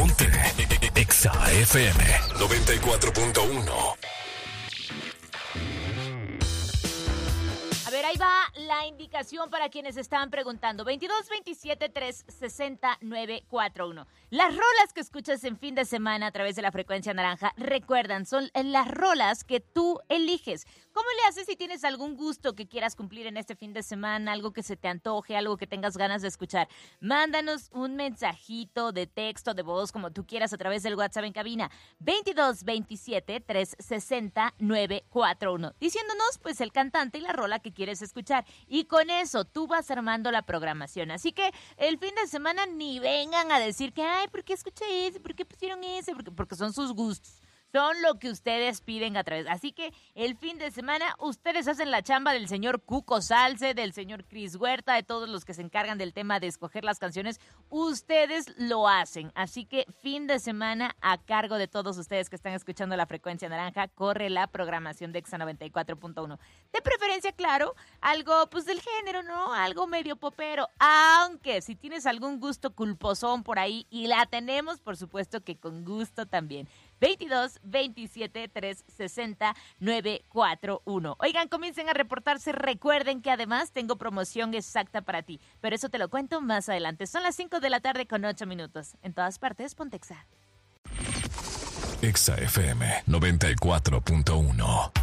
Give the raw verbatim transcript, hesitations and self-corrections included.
Ponte Exa F M noventa y cuatro punto uno. A ver, ahí va la indicación para quienes estaban preguntando. veintidós veintisiete trescientos sesenta nueve cuarenta y uno. Las rolas que escuchas en fin de semana a través de la frecuencia naranja, recuerdan, son las rolas que tú eliges. ¿Cómo le haces si tienes algún gusto que quieras cumplir en este fin de semana? Algo que se te antoje, algo que tengas ganas de escuchar. Mándanos un mensajito de texto, de voz, como tú quieras, a través del WhatsApp en cabina. veintidós veintisiete trescientos sesenta nueve cuarenta y uno. Diciéndonos, pues, el cantante y la rola que quieres escuchar. Y con eso tú vas armando la programación. Así que el fin de semana ni vengan a decir que, ay, ¿por qué escuché ese? ¿Por qué pusieron ese? Porque, porque son sus gustos. Son lo que ustedes piden a través. Así que el fin de semana ustedes hacen la chamba del señor Cuco Salce, del señor Cris Huerta, de todos los que se encargan del tema de escoger las canciones. Ustedes lo hacen. Así que fin de semana a cargo de todos ustedes que están escuchando la frecuencia naranja, corre la programación de Exa noventa y cuatro punto uno. De preferencia, claro, algo pues del género, ¿no? Algo medio popero. Aunque si tienes algún gusto culposón por ahí, y la tenemos, por supuesto que con gusto también. veintidós veintisiete trescientos sesenta nueve cuarenta y uno. Oigan, comiencen a reportarse. Recuerden que además tengo promoción exacta para ti, pero eso te lo cuento más adelante. Son las cinco de la tarde con ocho minutos. En todas partes, ponte Exa. Exa F M noventa y cuatro punto uno.